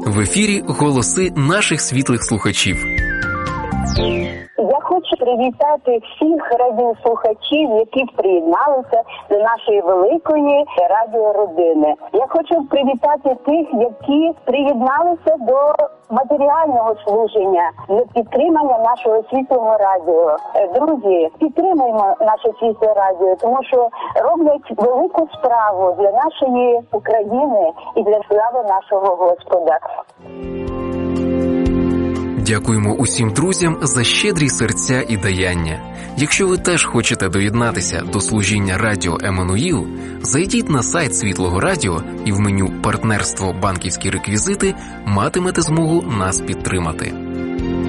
В ефірі голоси наших світлих слухачів. Я хочу привітати всіх радіослухачів, які приєдналися до нашої великої радіородини. Я хочу привітати тих, які приєдналися до матеріального служення для підтримання нашого світлого радіо. Друзі, підтримуємо наше світле радіо, тому що роблять велику справу для нашої України і для слави нашого Господа. Дякуємо усім друзям за щедрі серця і даяння. Якщо ви теж хочете доєднатися до служіння Радіо Еммануїл, зайдіть на сайт Світлого Радіо і в меню «Партнерство. Банківські реквізити» матимете змогу нас підтримати.